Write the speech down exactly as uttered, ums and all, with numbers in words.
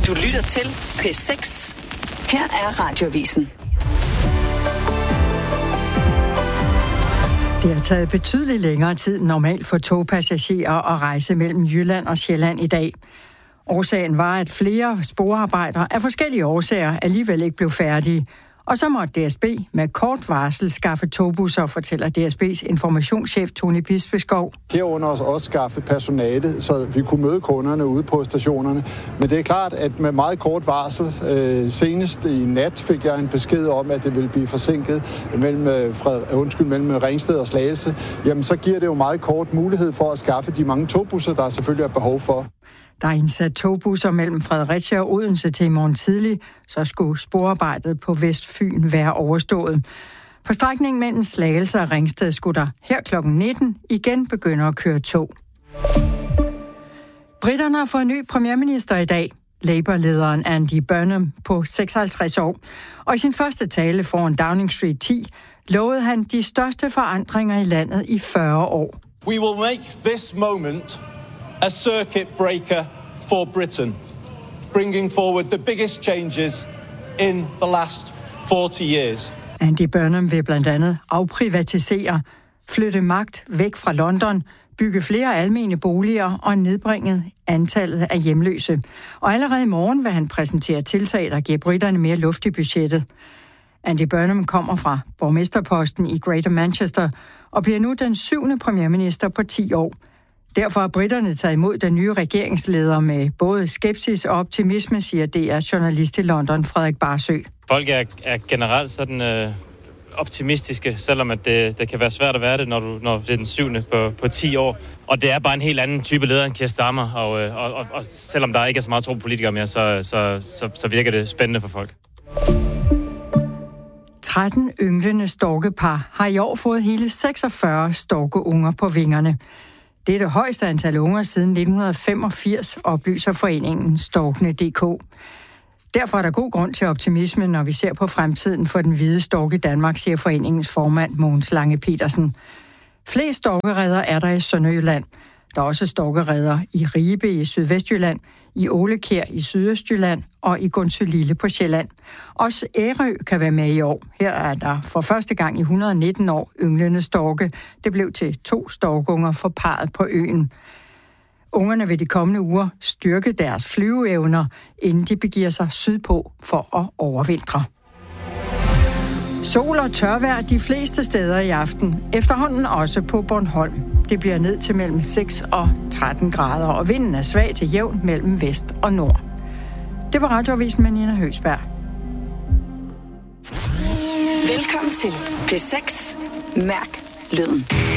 Du lytter til P seks. Her er Radioavisen. Det har taget betydeligt længere tid normalt for togpassagerer at rejse mellem Jylland og Sjælland i dag. Årsagen var, at flere sporarbejdere af forskellige årsager alligevel ikke blev færdige. Og så måtte D S B med kort varsel skaffe togbusser, fortæller D S B's informationschef Tony Bispeskov. Herunder også skaffe personale, så vi kunne møde kunderne ude på stationerne. Men det er klart, at med meget kort varsel, øh, senest i nat fik jeg en besked om, at det ville blive forsinket mellem, Fred, undskyld, mellem Ringsted og Slagelse. Jamen så giver det jo meget kort mulighed for at skaffe de mange togbusser, der selvfølgelig er behov for. Der er indsat togbusser mellem Fredericia og Odense til i morgen tidlig, så skulle sporarbejdet på Vestfyn være overstået. På strækningen mellem Slagelse og Ringsted skulle der her klokken nitten igen begynde at køre tog. Briterne har fået en ny premierminister i dag. Labour-lederen Andy Burnham på seksoghalvtreds år. Og i sin første tale foran Downing Street ti lovede han de største forandringer i landet i fyrre år. We will make this moment a circuit breaker for Britain, bringing forward the biggest changes in the last forty years. Andy Burnham vil blandt andet afprivatisere, flytte magt væk fra London, bygge flere almene boliger og nedbringe antallet af hjemløse. Og allerede i morgen vil han præsentere tiltag, der giver briterne mere luft i budgettet. Andy Burnham kommer fra borgmesterposten i Greater Manchester og bliver nu den syvende premierminister på ti år. Derfor har briterne taget imod den nye regeringsleder med både skepsis og optimisme, siger D R's journalist i London, Frederik Barsø. Folk er, er generelt sådan øh, optimistiske, selvom at det, det kan være svært at være det, når, du, når det er den syvende på, på ti år. Og det er bare en helt anden type leder end Keir Starmer, og, og, og, og selvom der ikke er så meget tro på politikere mere, så, så, så, så virker det spændende for folk. tretten ynglende storkepar har i år fået hele seksogfyrre storkeunger på vingerne. Det er det højeste antal unger siden nitten femogfirs, oplyser foreningen Storkene punktum d k. Derfor er der god grund til optimisme, når vi ser på fremtiden for den hvide stork i Danmark, siger foreningens formand Mogens Lange Petersen. Flest storkereder er der i Sønderjylland. Der er også storkereder i Ribe i Sydvestjylland, i Ålekær i Sydøstjylland og i Gundsølille på Sjælland. Også Ærø kan være med i år. Her er der for første gang i et hundrede og nitten år ynglende storke. Det blev til to storkunger for parret på øen. Ungerne vil de kommende uger styrke deres flyveevner, inden de begiver sig sydpå for at overvintre. Sol og tørvejr de fleste steder i aften. Efterhånden også på Bornholm. Det bliver ned til mellem seks og tretten grader, og vinden er svag til jævn mellem vest og nord. Det var Radioavisen med Nina Høgsberg. Velkommen til P seks. Mærk lyden.